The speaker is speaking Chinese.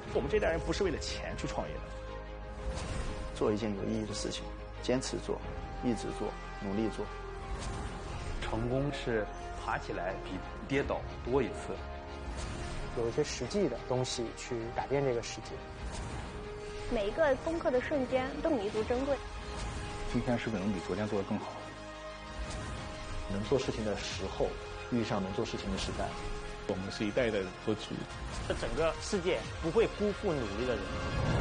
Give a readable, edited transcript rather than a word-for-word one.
我们这代人不是为了钱去创业的， 做一件有意义的事情，坚持做，一直做，努力做。 成功是爬起来比跌倒多一次。 有一些实际的东西去改变这个世界。 每一个攻克的瞬间都弥足珍贵。 今天是不是能比昨天做得更好？ 能做事情的时候遇上能做事情的时代。 我们是一代一代的做出。 这整个世界不会辜负努力的人。